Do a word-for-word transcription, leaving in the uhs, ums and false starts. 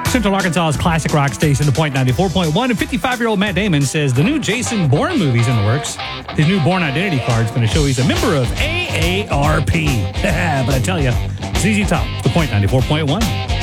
Central Arkansas's classic rock station, The Point ninety-four point one, and fifty-five-year-old Matt Damon says the new Jason Bourne movie's in the works. His new Bourne identity card is going to show he's a member of A A R P. But I tell you, Z Z Top, The Point ninety-four point one.